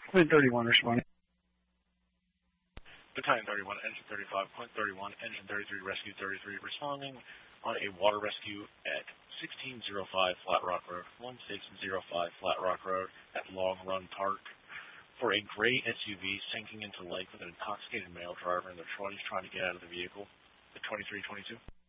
Point 31 responding. Battalion 31, Engine 35.31, Engine 33, Rescue 33 responding on a water rescue at 1605 Flat Rock Road, 1605 Flat Rock Road at Long Run Park for a gray SUV sinking into the lake with an intoxicated male driver in their 20s trying to get out of the vehicle. The 2322.